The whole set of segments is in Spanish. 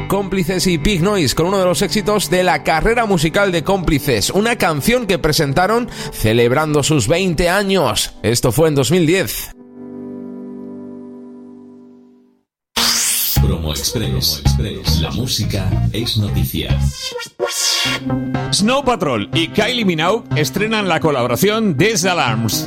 Cómplices y Pig Noise con uno de los éxitos de la carrera musical de Cómplices, una canción que presentaron celebrando sus 20 años. Esto fue en 2010. Promo Express. La música es noticia. Snow Patrol y Kylie Minogue estrenan la colaboración Des Alarms.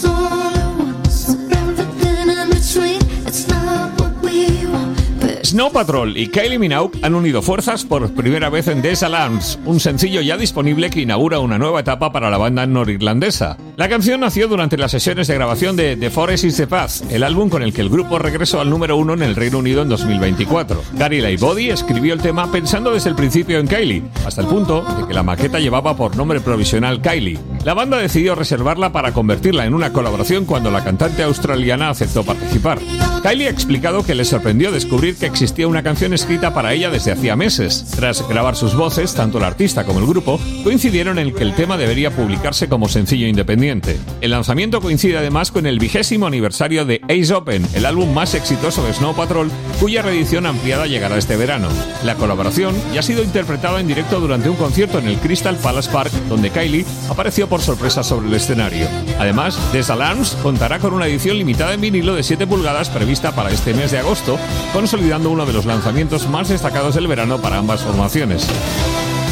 Snow Patrol y Kylie Minogue han unido fuerzas por primera vez en Des Alarms, un sencillo ya disponible que inaugura una nueva etapa para la banda norirlandesa. La canción nació durante las sesiones de grabación de The Forest is the Path, el álbum con el que el grupo regresó al número 1 en el Reino Unido en 2024. Gary Lightbody escribió el tema pensando desde el principio en Kylie, hasta el punto de que la maqueta llevaba por nombre provisional Kylie. La banda decidió reservarla para convertirla en una colaboración cuando la cantante australiana aceptó participar. Kylie ha explicado que le sorprendió descubrir que existía una canción escrita para ella desde hacía meses. Tras grabar sus voces, tanto el artista como el grupo coincidieron en que el tema debería publicarse como sencillo independiente. El lanzamiento coincide además con el 20º aniversario de Ace Open, el álbum más exitoso de Snow Patrol, cuya reedición ampliada llegará este verano. La colaboración ya ha sido interpretada en directo durante un concierto en el Crystal Palace Park, donde Kylie apareció por sorpresa sobre el escenario. Además, Des Alarms contará con una edición limitada en vinilo de 7 pulgadas prevista para este mes de agosto, consolidando uno de los lanzamientos más destacados del verano para ambas formaciones.